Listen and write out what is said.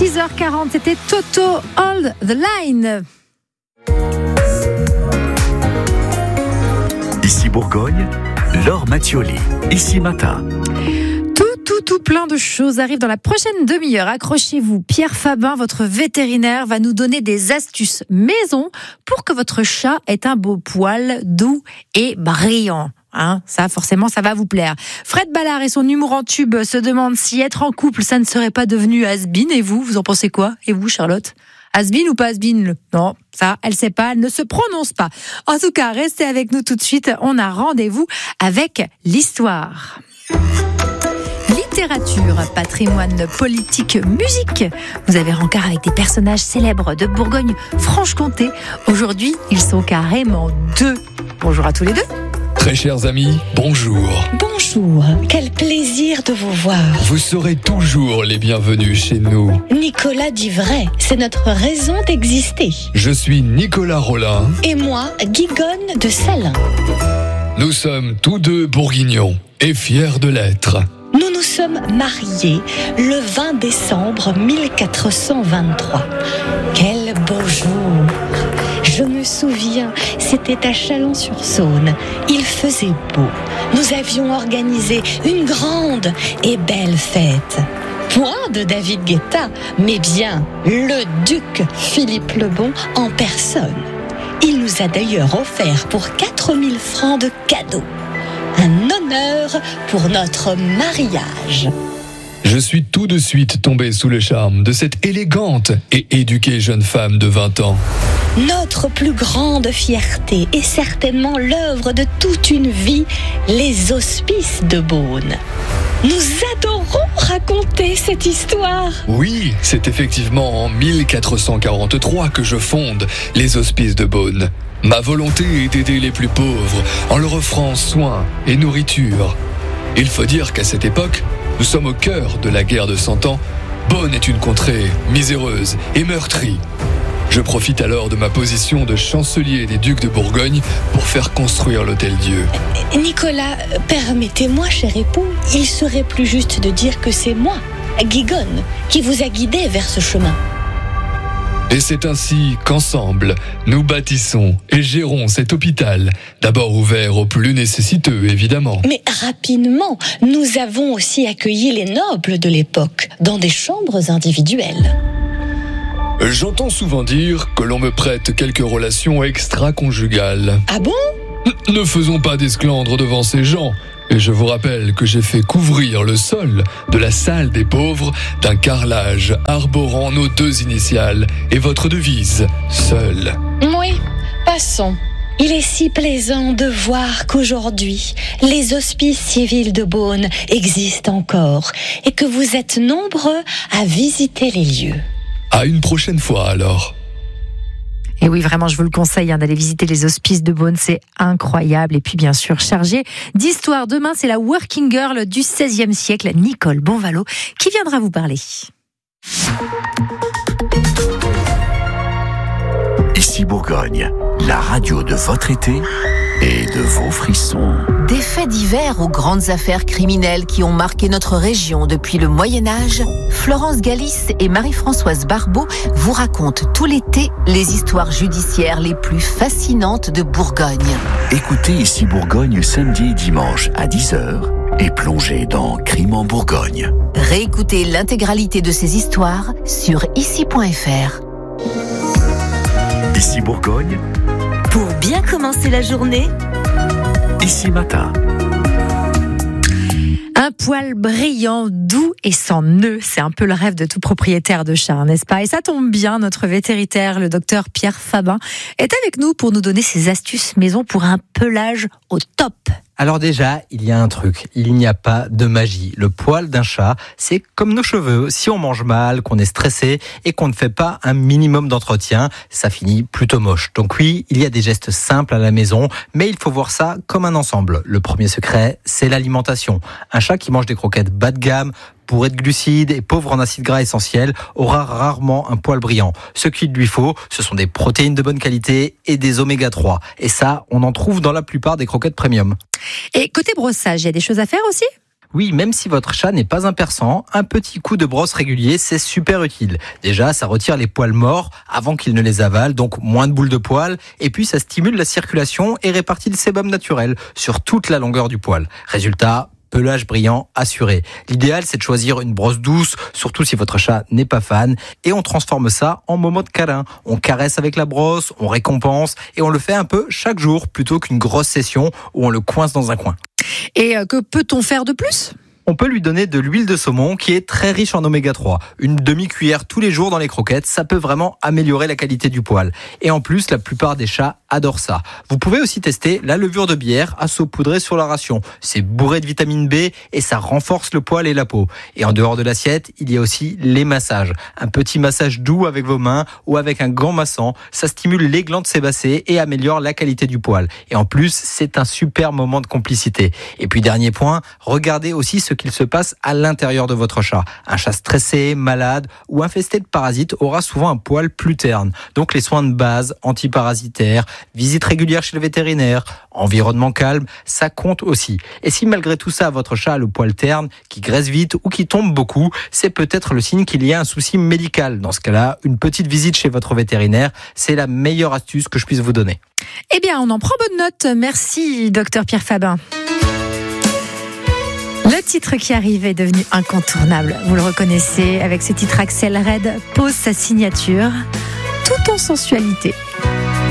6h40, c'était Toto Hold the Line. Ici Bourgogne, Laure Mattioli, Ici Matin. Tout plein de choses arrivent dans la prochaine demi-heure. Accrochez-vous, Pierre Fabin, votre vétérinaire, va nous donner des astuces maison pour que votre chat ait un beau poil doux et brillant. Ça, forcément, ça va vous plaire. Fred Ballard et son humour en tube se demandent si être en couple, ça ne serait pas devenu has-been. Et vous en pensez quoi ? Et vous, Charlotte ? Has-been ou pas has-been ? Non, ça, elle sait pas, elle ne se prononce pas. En tout cas, restez avec nous tout de suite. On a rendez-vous avec l'histoire. Littérature, patrimoine, politique, musique. Vous avez rencard avec des personnages célèbres de Bourgogne-Franche-Comté. Aujourd'hui, ils sont carrément deux. Bonjour à tous les deux. Très chers amis, bonjour. Bonjour, quel plaisir de vous voir. Vous serez toujours les bienvenus chez nous. Nicolas dit vrai, c'est notre raison d'exister. Je suis Nicolas Rollin. Et moi, Guigonne de Salins. Nous sommes tous deux bourguignons et fiers de l'être. Nous nous sommes mariés le 20 décembre 1423. Quel beau jour! Je me souviens, c'était à Chalon-sur-Saône. Il faisait beau. Nous avions organisé une grande et belle fête. Point de David Guetta, mais bien le duc Philippe le Bon en personne. Il nous a d'ailleurs offert pour 4000 francs de cadeaux. Un honneur pour notre mariage. Je suis tout de suite tombé sous le charme de cette élégante et éduquée jeune femme de 20 ans. Notre plus grande fierté est certainement l'œuvre de toute une vie, les Hospices de Beaune. Nous adorons raconter cette histoire. Oui, c'est effectivement en 1443 que je fonde les Hospices de Beaune. Ma volonté est d'aider les plus pauvres en leur offrant soins et nourriture. Il faut dire qu'à cette époque, nous sommes au cœur de la guerre de 100 ans. Beaune est une contrée miséreuse et meurtrie. Je profite alors de ma position de chancelier des ducs de Bourgogne pour faire construire l'Hôtel-Dieu. Nicolas, permettez-moi, cher époux, il serait plus juste de dire que c'est moi, Guigonne, qui vous a guidé vers ce chemin. Et c'est ainsi qu'ensemble, nous bâtissons et gérons cet hôpital, d'abord ouvert aux plus nécessiteux, évidemment. Mais rapidement, nous avons aussi accueilli les nobles de l'époque, dans des chambres individuelles. J'entends souvent dire que l'on me prête quelques relations extra-conjugales. Ah bon ? Ne faisons pas d'esclandre devant ces gens. Et je vous rappelle que j'ai fait couvrir le sol de la salle des pauvres d'un carrelage arborant nos deux initiales et votre devise, seul. Oui, passons. Il est si plaisant de voir qu'aujourd'hui, les hospices civils de Beaune existent encore et que vous êtes nombreux à visiter les lieux. À une prochaine fois alors. Et oui, vraiment, je vous le conseille d'aller visiter les Hospices de Beaune, c'est incroyable. Et puis, bien sûr, chargé d'histoire. Demain, c'est la working girl du XVIe siècle, Nicole Bonvalot, qui viendra vous parler. Ici Bourgogne, la radio de votre été et de vos frissons. Des faits divers aux grandes affaires criminelles qui ont marqué notre région depuis le Moyen-Âge, Florence Galis et Marie-Françoise Barbeau vous racontent tout l'été les histoires judiciaires les plus fascinantes de Bourgogne. Écoutez Ici Bourgogne samedi et dimanche à 10h et plongez dans Crime en Bourgogne. Réécoutez l'intégralité de ces histoires sur ici.fr. Ici Bourgogne, Pour bien commencer la journée, Ici Matin. Un poil brillant, doux et sans nœud, c'est un peu le rêve de tout propriétaire de chat, n'est-ce pas ? Et ça tombe bien, notre vétérinaire, le docteur Pierre Fabin, est avec nous pour nous donner ses astuces maison pour un pelage au top. Alors déjà, il y a un truc, il n'y a pas de magie. Le poil d'un chat, c'est comme nos cheveux. Si on mange mal, qu'on est stressé et qu'on ne fait pas un minimum d'entretien, ça finit plutôt moche. Donc oui, il y a des gestes simples à la maison, mais il faut voir ça comme un ensemble. Le premier secret, c'est l'alimentation. Un chat qui mange des croquettes bas de gamme, bourré de glucides et pauvre en acides gras essentiels, aura rarement un poil brillant. Ce qu'il lui faut, ce sont des protéines de bonne qualité et des oméga 3. Et ça, on en trouve dans la plupart des croquettes premium. Et côté brossage, il y a des choses à faire aussi ? Oui, même si votre chat n'est pas un persan, un petit coup de brosse régulier, c'est super utile. Déjà, ça retire les poils morts avant qu'ils ne les avalent, donc moins de boules de poils. Et puis, ça stimule la circulation et répartit le sébum naturel sur toute la longueur du poil. Résultat, pelage brillant assuré. L'idéal, c'est de choisir une brosse douce, surtout si votre chat n'est pas fan. Et on transforme ça en moment de câlin. On caresse avec la brosse, on récompense et on le fait un peu chaque jour plutôt qu'une grosse session où on le coince dans un coin. Et que peut-on faire de plus ? On peut lui donner de l'huile de saumon qui est très riche en oméga 3. Une demi-cuillère tous les jours dans les croquettes, ça peut vraiment améliorer la qualité du poil. Et en plus, la plupart des chats adorent ça. Vous pouvez aussi tester la levure de bière à saupoudrer sur la ration. C'est bourré de vitamine B et ça renforce le poil et la peau. Et en dehors de l'assiette, il y a aussi les massages. Un petit massage doux avec vos mains ou avec un gant massant, ça stimule les glandes sébacées et améliore la qualité du poil. Et en plus, c'est un super moment de complicité. Et puis dernier point, regardez aussi ce qu'il se passe à l'intérieur de votre chat. Un chat stressé, malade ou infesté de parasites aura souvent un poil plus terne. Donc les soins de base, antiparasitaires, visite régulière chez le vétérinaire, environnement calme, ça compte aussi. Et si malgré tout ça, votre chat a le poil terne, qui graisse vite ou qui tombe beaucoup, c'est peut-être le signe qu'il y a un souci médical. Dans ce cas-là, une petite visite chez votre vétérinaire, c'est la meilleure astuce que je puisse vous donner. Eh bien, on en prend bonne note. Merci, docteur Pierre Fabin. Le titre qui arrive est devenu incontournable. Vous le reconnaissez, avec ce titre, Axel Red pose sa signature, tout en sensualité.